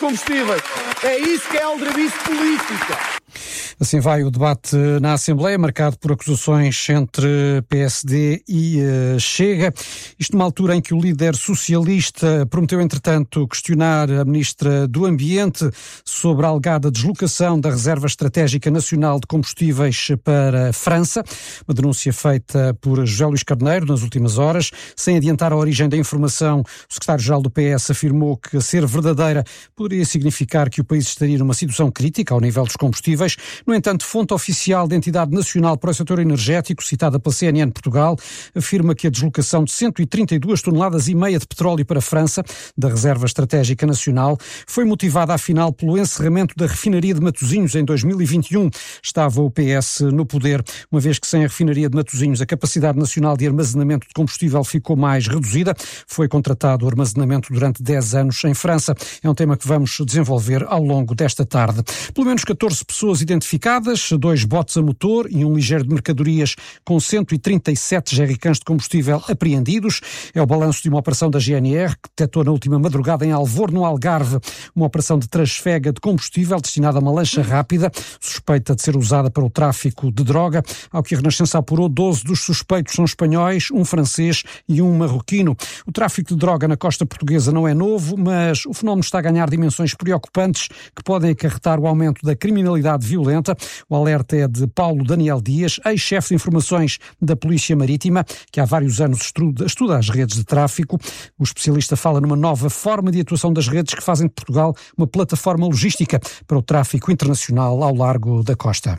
combustíveis. É isso que é aldrabice política. Assim vai o debate na Assembleia, marcado por acusações entre PSD e Chega. Isto numa altura em que o líder socialista prometeu, entretanto, questionar a Ministra do Ambiente sobre a alegada deslocação da Reserva Estratégica Nacional de Combustíveis para a França. Uma denúncia feita por José Luís Carneiro nas últimas horas. Sem adiantar a origem da informação, o secretário-geral do PS afirmou que, a ser verdadeira, poderia significar que o país estaria numa situação crítica ao nível dos combustíveis. No entanto, fonte oficial da Entidade Nacional para o Setor Energético, citada pela CNN Portugal, afirma que a deslocação de 132 toneladas e meia de petróleo para a França, da Reserva Estratégica Nacional, foi motivada, afinal, pelo encerramento da refinaria de Matosinhos em 2021. Estava o PS no poder, uma vez que sem a refinaria de Matosinhos a capacidade nacional de armazenamento de combustível ficou mais reduzida. Foi contratado o armazenamento durante 10 anos em França. É um tema que vamos desenvolver ao longo desta tarde. Pelo menos 14 pessoas identificadas, 2 botes a motor e um ligeiro de mercadorias com 137 jerrycans de combustível apreendidos. É o balanço de uma operação da GNR que detectou na última madrugada em Alvor, no Algarve, uma operação de trasfega de combustível destinada a uma lancha rápida, suspeita de ser usada para o tráfico de droga. Ao que a Renascença apurou, 12 dos suspeitos são espanhóis, um francês e um marroquino. O tráfico de droga na costa portuguesa não é novo, mas o fenómeno está a ganhar dimensões preocupantes que podem acarretar o aumento da criminalidade violenta. O alerta é de Paulo Daniel Dias, ex-chefe de informações da Polícia Marítima, que há vários anos estuda as redes de tráfico. O especialista fala numa nova forma de atuação das redes que fazem de Portugal uma plataforma logística para o tráfico internacional ao largo da costa.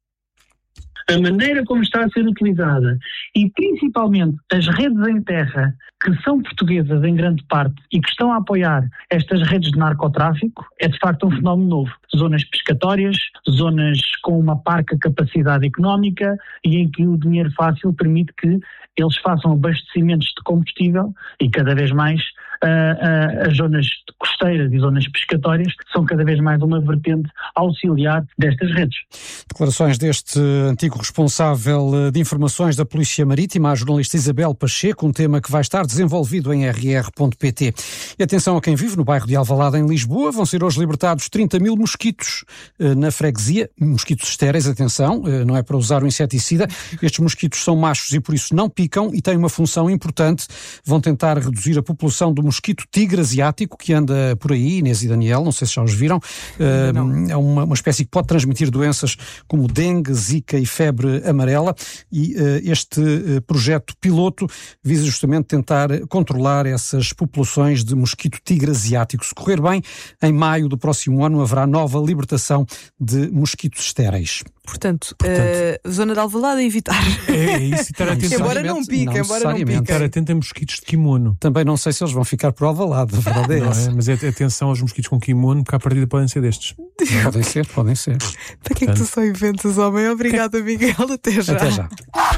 A maneira como está a ser utilizada e principalmente as redes em terra, que são portuguesas em grande parte e que estão a apoiar estas redes de narcotráfico, é de facto um fenómeno novo. Zonas pescatórias, zonas com uma parca capacidade económica e em que o dinheiro fácil permite que eles façam abastecimentos de combustível e cada vez mais as zonas costeiras e zonas pescatórias são cada vez mais uma vertente auxiliar destas redes. Declarações deste antigo responsável de informações da Polícia Marítima, a jornalista Isabel Pacheco, um tema que vai estar desenvolvido em rr.pt. E atenção a quem vive no bairro de Alvalade, em Lisboa, vão ser hoje libertados 30 mil mosquitos na freguesia, mosquitos estéreis, atenção, não é para usar o inseticida. Estes mosquitos são machos e por isso não picam e têm uma função importante. Vão tentar reduzir a população do mosquito tigre asiático que anda por aí, Inês e Daniel, não sei se já os viram. É uma espécie que pode transmitir doenças como dengue, zika e febre amarela e este projeto piloto visa justamente tentar controlar essas populações de mosquito tigre asiático. Se correr bem, em maio do próximo ano haverá nova libertação de mosquitos estéreis. Portanto, zona de Alvalade a evitar. É isso, estar atento. Embora não pique. Estar atento a mosquitos de kimono. Também não sei se eles vão ficar por Alvalade, a verdade é essa. Mas atenção aos mosquitos com kimono, porque à partida podem ser destes. Podem ser. Para que é que tu só inventas, homem? Obrigada, Miguel. Até já. Até já.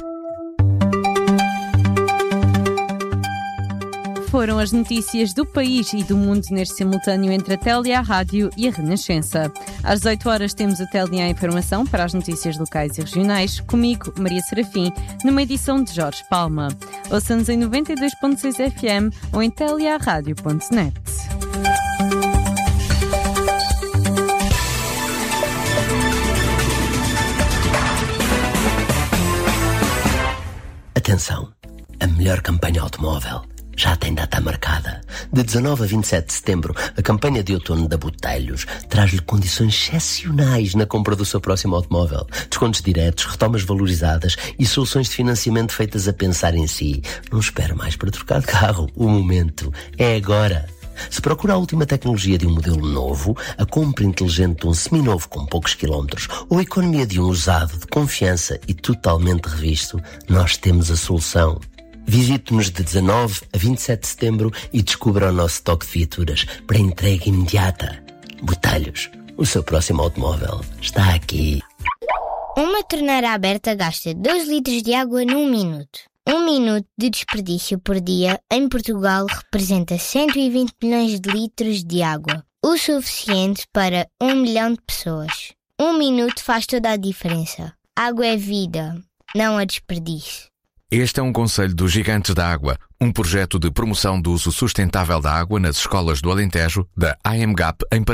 Foram as notícias do país e do mundo neste simultâneo entre a Télia, a Rádio e a Renascença. Às 18 horas temos a Télia a informação para as notícias locais e regionais, comigo, Maria Serafim, numa edição de Jorge Palma. Ouça-nos em 92.6 FM ou em teliaradio.net. Atenção, a melhor campanha automóvel já tem data marcada. De 19 a 27 de setembro, a campanha de outono da Botelhos traz-lhe condições excepcionais na compra do seu próximo automóvel. Descontos diretos, retomas valorizadas e soluções de financiamento feitas a pensar em si. Não espere mais para trocar de carro. O momento é agora. Se procura a última tecnologia de um modelo novo, a compra inteligente de um seminovo com poucos quilómetros ou a economia de um usado de confiança e totalmente revisto, nós temos a solução. Visite-nos de 19 a 27 de setembro e descubra o nosso toque de viaturas para entrega imediata. Botelhos, o seu próximo automóvel está aqui. Uma torneira aberta gasta 2 litros de água num minuto. 1 minuto de desperdício por dia em Portugal representa 120 milhões de litros de água. O suficiente para 1 milhão de pessoas. 1 minuto faz toda a diferença. Água é vida, não a desperdício. Este é um conselho dos Gigantes da Água, um projeto de promoção do uso sustentável da água nas escolas do Alentejo, da AMGAP, em parceria